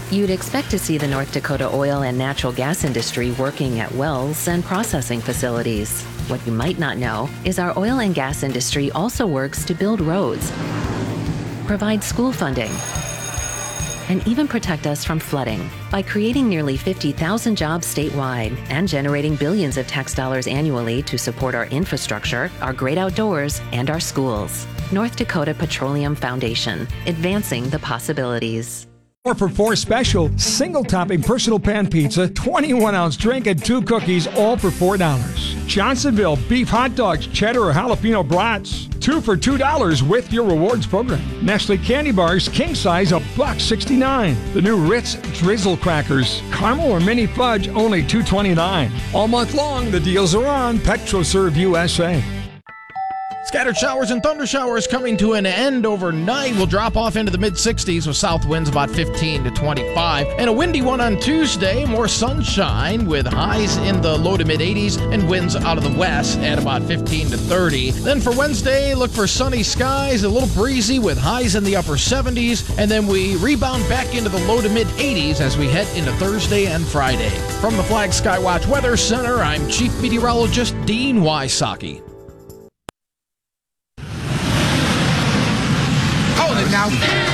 You'd expect to see the North Dakota oil and natural gas industry working at wells and processing facilities. What you might not know is our oil and gas industry also works to build roads, provide school funding, and even protect us from flooding by creating nearly 50,000 jobs statewide and generating billions of tax dollars annually to support our infrastructure, our great outdoors, and our schools. North Dakota Petroleum Foundation, advancing the possibilities. 4 for $4 special, single topping personal pan pizza, 21-ounce drink, and 2 cookies, all for $4. Johnsonville beef hot dogs, cheddar or jalapeno brats, 2 for $2 with your rewards program. Nestle candy bars, king size, $1.69. The new Ritz Drizzle crackers, caramel or mini fudge, only $2.29. All month long, the deals are on. PetroServe USA. Scattered showers and thunder showers coming to an end overnight. We'll drop off into the mid-60s with south winds about 15 to 25. And a windy one on Tuesday. More sunshine with highs in the low to mid-80s and winds out of the west at about 15 to 30. Then for Wednesday, look for sunny skies, a little breezy with highs in the upper 70s. And then we rebound back into the low to mid-80s as we head into Thursday and Friday. From the Flag Skywatch Weather Center, I'm Chief Meteorologist Dean Wysocki. Now.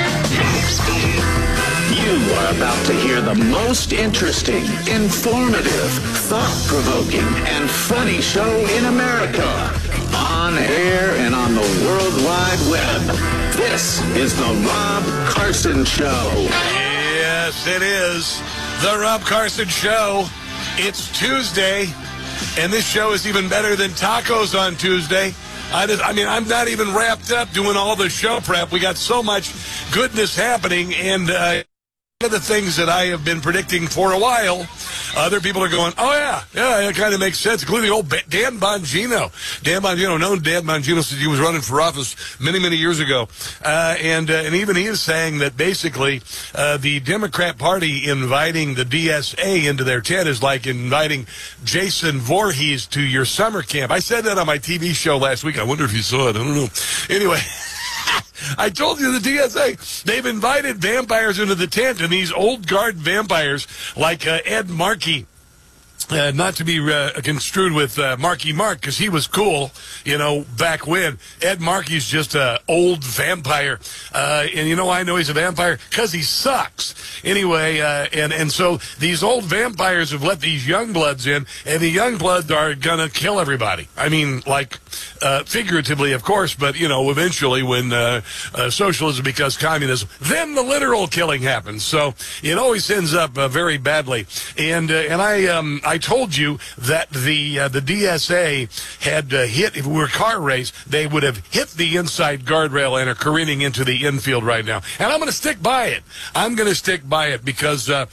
You are about to hear the most interesting, informative, thought-provoking, and funny show in America. On air and on the World Wide Web. This is the Rob Carson Show. Yes, it is the Rob Carson Show. It's Tuesday, and this show is even better than tacos on Tuesday. I'm not even wrapped up doing all the show prep. We got so much goodness happening, and one of the things that I have been predicting for a while, other people are going, oh, yeah, it kind of makes sense, including old Dan Bongino. Known Dan Bongino since he was running for office many, many years ago. And even he is saying that basically the Democrat Party inviting the DSA into their tent is like inviting Jason Voorhees to your summer camp. I said that on my TV show last week. I wonder if you saw it. I don't know. Anyway. I told you the DSA, they've invited vampires into the tent, and these old guard vampires like Ed Markey, not to be construed with Marky Mark, because he was cool, back when. Ed Markey's just an old vampire. And you know why I know he's a vampire? Because he sucks. Anyway, and so these old vampires have let these young bloods in, and the young bloods are going to kill everybody. I mean, like, figuratively, of course, but, eventually when socialism becomes communism, then the literal killing happens. So it always ends up very badly. And I told you that the DSA had hit, if it were a car race, they would have hit the inside guardrail and are careening into the infield right now. And I'm going to stick by it. I'm going to stick by it because there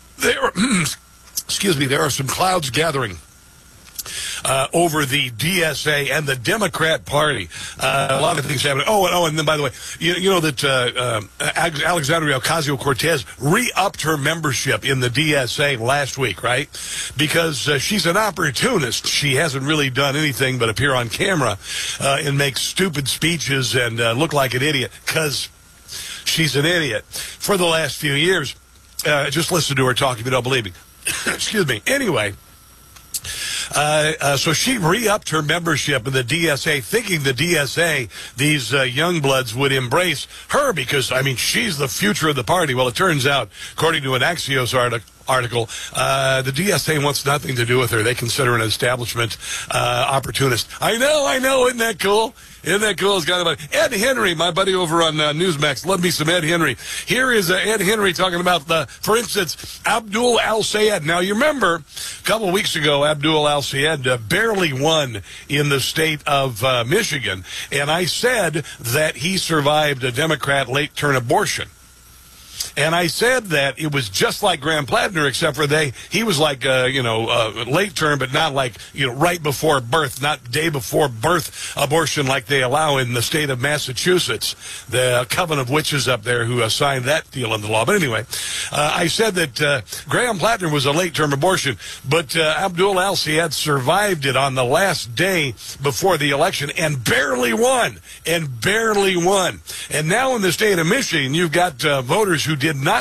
are some clouds gathering over the DSA and the Democrat Party. A lot of things happening. Oh, and then, by the way, you know that Alexandria Ocasio-Cortez re-upped her membership in the DSA last week, right? Because she's an opportunist. She hasn't really done anything but appear on camera and make stupid speeches and look like an idiot, because she's an idiot for the last few years. Just listen to her talk if you don't believe me. Excuse me. Anyway. So she re-upped her membership in the DSA, thinking the DSA, these young bloods, would embrace her because, she's the future of the party. Well, it turns out, according to an Axios article, the DSA wants nothing to do with her. They consider her an establishment opportunist. I know. Isn't that cool? Isn't that cool? It's kind of Ed Henry, my buddy over on Newsmax. Love me some Ed Henry. Here is Ed Henry talking about, for instance, Abdul Al-Sayed. Now, you remember a couple of weeks ago, Abdul Al-Sayed barely won in the state of Michigan, and I said that he survived a Democrat late-term abortion. And I said that it was just like Graham Plattner, except for he was like, late term, but not like, right before birth, not day before birth abortion like they allow in the state of Massachusetts, the coven of witches up there who signed that deal into law. But anyway, I said that Graham Plattner was a late term abortion, but Abdul Al-Sayed survived it on the last day before the election and barely won. And now in the state of Michigan, you've got voters who did not